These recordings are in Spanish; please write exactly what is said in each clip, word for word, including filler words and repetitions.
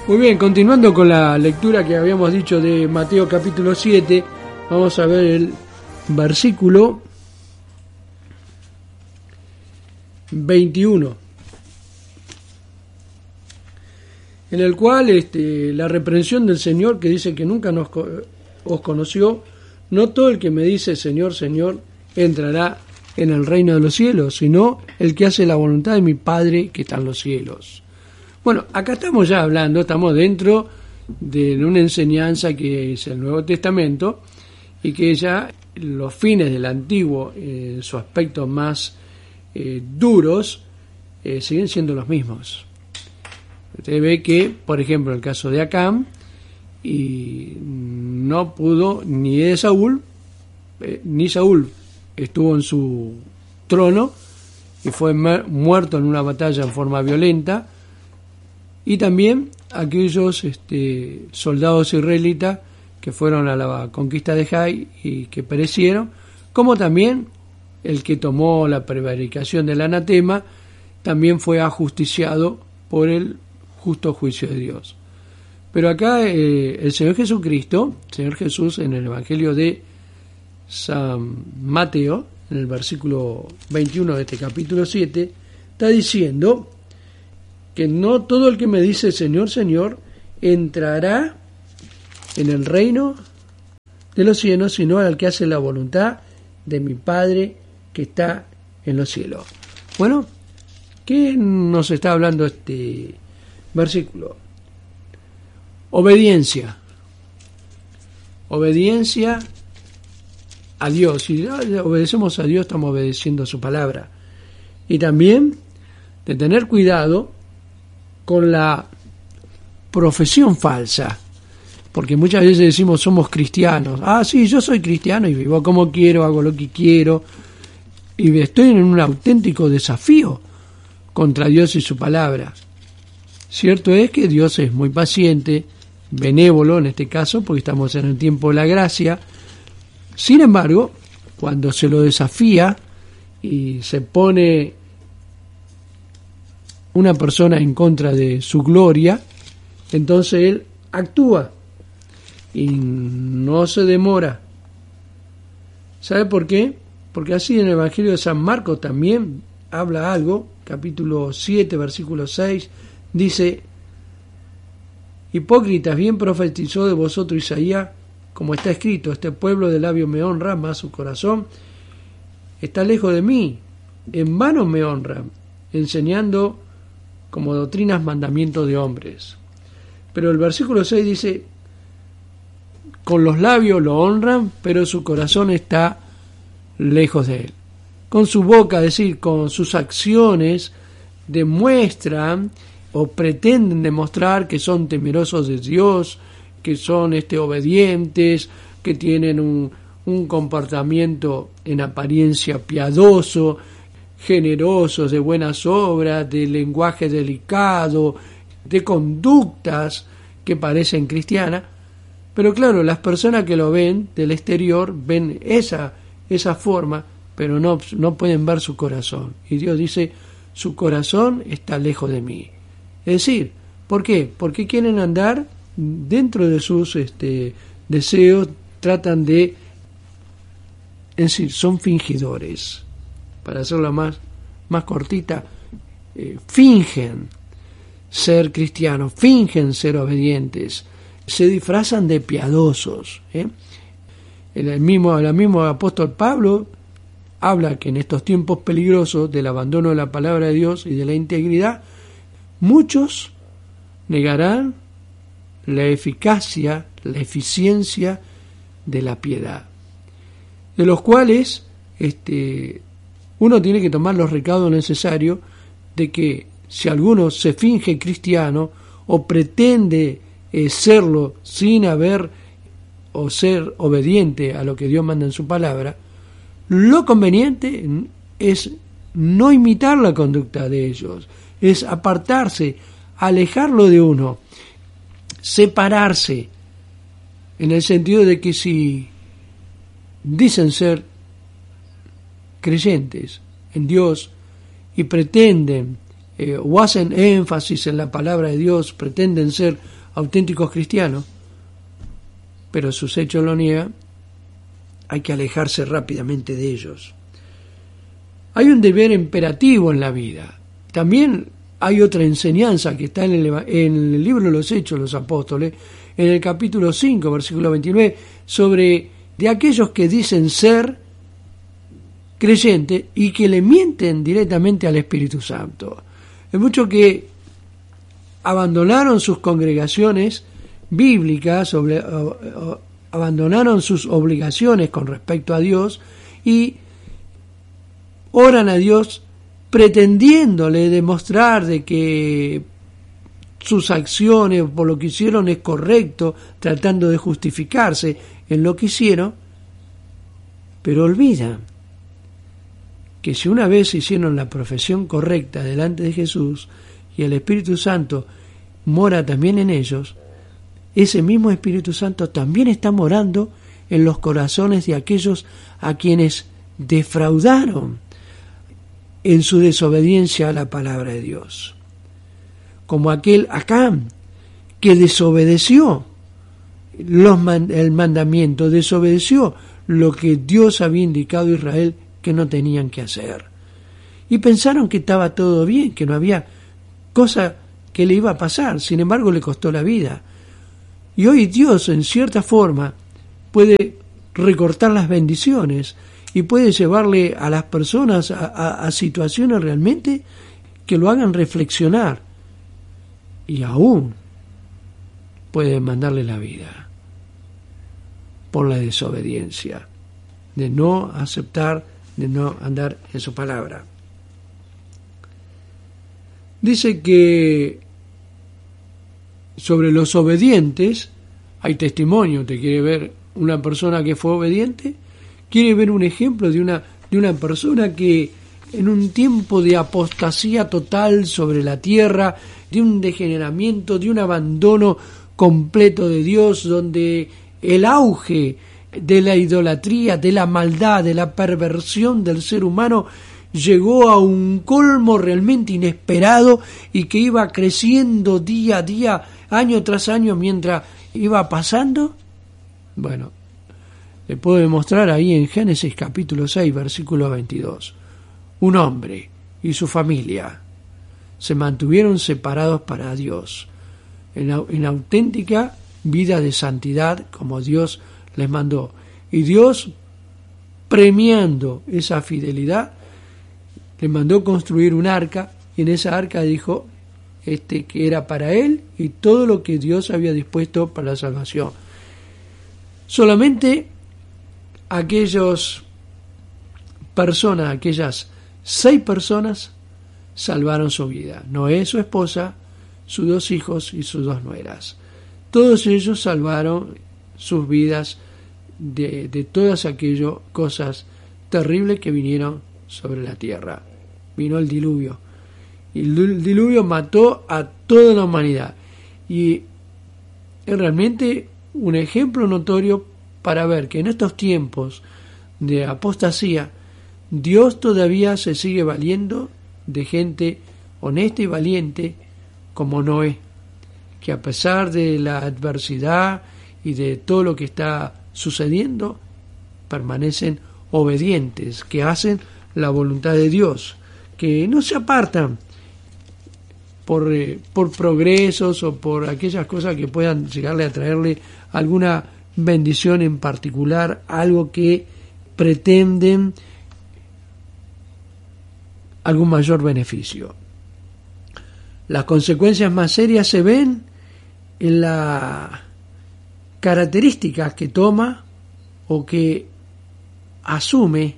Muy bien, continuando con la lectura que habíamos dicho de Mateo capítulo siete, vamos a ver el versículo veintiuno, en el cual este, la reprensión del Señor, que dice que nunca nos, os conoció, no todo el que me dice Señor, Señor, entrará en el reino de los cielos, sino el que hace la voluntad de mi Padre que está en los cielos. Bueno, acá estamos ya hablando, estamos dentro de una enseñanza que es el Nuevo Testamento y que ya los fines del Antiguo, en eh, sus aspectos más eh, duros, eh, siguen siendo los mismos. Usted ve que, por ejemplo, el caso de Acán, y no pudo ni de Saúl, eh, ni Saúl estuvo en su trono y fue muerto en una batalla en forma violenta, y también aquellos este, soldados israelitas que fueron a la conquista de Jai y que perecieron, como también el que tomó la prevaricación del anatema, también fue ajusticiado por el justo juicio de Dios. Pero acá eh, el Señor Jesucristo, Señor Jesús, en el Evangelio de San Mateo, en el versículo veintiuno de este capítulo siete, está diciendo que no todo el que me dice Señor, Señor, entrará en el reino de los cielos, sino el que hace la voluntad de mi Padre que está en los cielos. Bueno, ¿qué nos está hablando este versículo? Obediencia. Obediencia a Dios. Si obedecemos a Dios, estamos obedeciendo a su palabra. Y también de tener cuidado con la profesión falsa, porque muchas veces decimos somos cristianos. Ah, sí, yo soy cristiano y vivo como quiero, hago lo que quiero, y estoy en un auténtico desafío contra Dios y su palabra. Cierto es que Dios es muy paciente, benévolo en este caso, porque estamos en el tiempo de la gracia. Sin embargo, cuando se lo desafía y se pone una persona en contra de su gloria, entonces él actúa y no se demora. ¿Sabe por qué? Porque así en el Evangelio de San Marcos también habla algo, capítulo siete, versículo seis, dice: hipócritas, bien profetizó de vosotros Isaías, como está escrito, este pueblo de labios me honra, mas su corazón está lejos de mí, en vano me honran, enseñando como doctrinas mandamientos de hombres. Pero el versículo seis dice: con los labios lo honran, pero su corazón está lejos de él. Con su boca, es decir, con sus acciones, demuestran o pretenden demostrar que son temerosos de Dios, que son este, obedientes, que tienen un, un comportamiento en apariencia piadoso, generosos, de buenas obras, de lenguaje delicado, de conductas que parecen cristianas. Pero claro, las personas que lo ven del exterior ven esa, esa forma, pero no, no pueden ver su corazón. Y Dios dice: su corazón está lejos de mí. Es decir, ¿por qué? Porque quieren andar dentro de sus este, deseos, tratan de, es decir, son fingidores. Para hacerla más, más cortita, eh, fingen ser cristianos, fingen ser obedientes, se disfrazan de piadosos. ¿eh? El mismo, el mismo apóstol Pablo habla que en estos tiempos peligrosos del abandono de la palabra de Dios y de la integridad, muchos negarán la eficacia, la eficiencia de la piedad, de los cuales este, uno tiene que tomar los recaudos necesarios de que si alguno se finge cristiano o pretende eh, serlo sin haber o ser obediente a lo que Dios manda en su palabra, lo conveniente es no imitar la conducta de ellos, es apartarse, alejarlo de uno, separarse, en el sentido de que si dicen ser creyentes en Dios y pretenden eh, o hacen énfasis en la palabra de Dios, pretenden ser auténticos cristianos, pero sus hechos lo niegan, hay que alejarse rápidamente de ellos. Hay un deber imperativo en la vida. También hay otra enseñanza que está en el, en el libro de los Hechos de los Apóstoles, en el capítulo cinco, versículo veintinueve, sobre de aquellos que dicen ser creyentes y que le mienten directamente al Espíritu Santo. Hay muchos que abandonaron sus congregaciones bíblicas, oble, o, o, abandonaron sus obligaciones con respecto a Dios y oran a Dios pretendiéndole demostrar de que sus acciones, por lo que hicieron, es correcto, tratando de justificarse en lo que hicieron, pero olvidan que si una vez hicieron la profesión correcta delante de Jesús y el Espíritu Santo mora también en ellos, ese mismo Espíritu Santo también está morando en los corazones de aquellos a quienes defraudaron en su desobediencia a la palabra de Dios. Como aquel Acán que desobedeció los man- el mandamiento, desobedeció lo que Dios había indicado a Israel que no tenían que hacer. Y pensaron que estaba todo bien, que no había cosa que le iba a pasar, sin embargo le costó la vida. Y hoy Dios, en cierta forma, puede recortar las bendiciones y puede llevarle a las personas a, a, a situaciones realmente que lo hagan reflexionar, y aún puede mandarle la vida por la desobediencia, de no aceptar, de no andar en su palabra. Dice que sobre los obedientes hay testimonio. ¿Te quiere ver una persona que fue obediente? ¿Quiere ver un ejemplo de una, de una persona que en un tiempo de apostasía total sobre la tierra, de un degeneramiento, de un abandono completo de Dios, donde el auge de la idolatría, de la maldad, de la perversión del ser humano llegó a un colmo realmente inesperado y que iba creciendo día a día, año tras año, mientras iba pasando? Bueno, le puedo demostrar ahí en Génesis capítulo seis, versículo veintidós. Un hombre y su familia se mantuvieron separados para Dios, en, en auténtica vida de santidad como Dios les mandó. Y Dios, premiando esa fidelidad, le mandó construir un arca, y en esa arca dijo este que era para él y todo lo que Dios había dispuesto para la salvación. Solamente aquellas personas, aquellas seis personas salvaron su vida. Noé, su esposa, sus dos hijos y sus dos nueras. Todos ellos salvaron sus vidas de, de todas aquellas cosas terribles que vinieron sobre la tierra. Vino el diluvio. Y el diluvio mató a toda la humanidad. Y es realmente un ejemplo notorio para ver que en estos tiempos de apostasía, Dios todavía se sigue valiendo de gente honesta y valiente como Noé, que a pesar de la adversidad y de todo lo que está sucediendo, permanecen obedientes, que hacen la voluntad de Dios, que no se apartan por, eh, por progresos o por aquellas cosas que puedan llegarle a traerle alguna bendición en particular, algo que pretenden algún mayor beneficio. Las consecuencias más serias se ven en las características que toma o que asume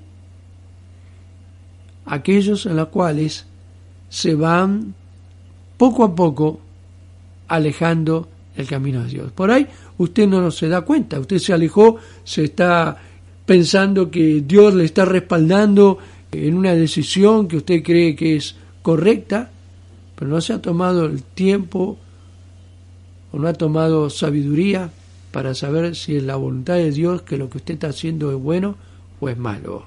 aquellos en los cuales se van poco a poco alejando del camino de Dios. Por ahí usted no se da cuenta, usted se alejó, se está pensando que Dios le está respaldando en una decisión que usted cree que es correcta, pero no se ha tomado el tiempo o no ha tomado sabiduría para saber si es la voluntad de Dios que lo que usted está haciendo es bueno o es malo.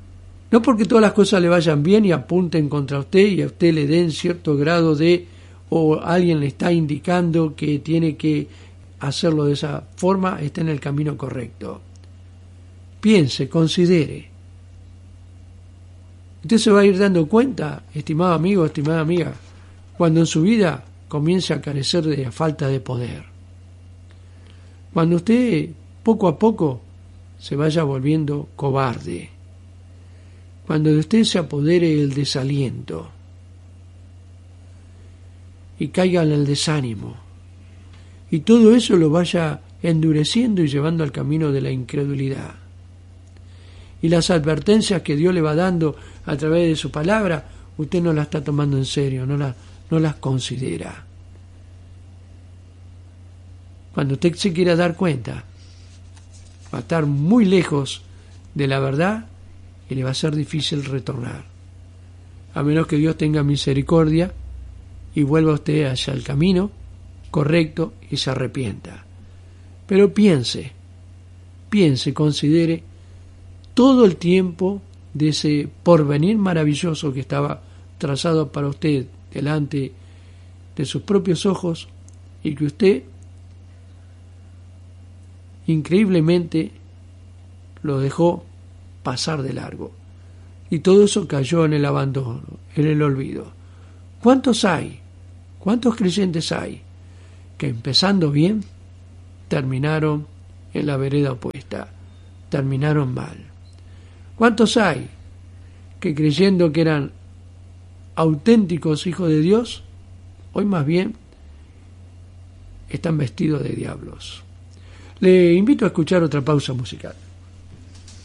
No porque todas las cosas le vayan bien y apunten contra usted y a usted le den cierto grado de o alguien le está indicando que tiene que hacerlo de esa forma, está en el camino correcto. Piense, considere. Usted se va a ir dando cuenta, estimado amigo, estimada amiga, cuando en su vida comience a carecer de la falta de poder. Cuando usted poco a poco se vaya volviendo cobarde. Cuando de usted se apodere el desaliento y caiga en el desánimo. Y todo eso lo vaya endureciendo y llevando al camino de la incredulidad. Y las advertencias que Dios le va dando a través de su palabra, usted no las está tomando en serio, no, la, no las considera. Cuando usted se quiera dar cuenta, va a estar muy lejos de la verdad y le va a ser difícil retornar. A menos que Dios tenga misericordia y vuelva usted hacia el camino correcto y se arrepienta. Pero piense, piense, considere todo el tiempo de ese porvenir maravilloso que estaba trazado para usted delante de sus propios ojos y que usted increíblemente lo dejó pasar de largo. Y todo eso cayó en el abandono, en el olvido. ¿Cuántos hay? ¿Cuántos creyentes hay que empezando bien terminaron en la vereda opuesta? Terminaron mal. ¿Cuántos hay que creyendo que eran auténticos hijos de Dios, hoy más bien están vestidos de diablos? Le invito a escuchar otra pausa musical.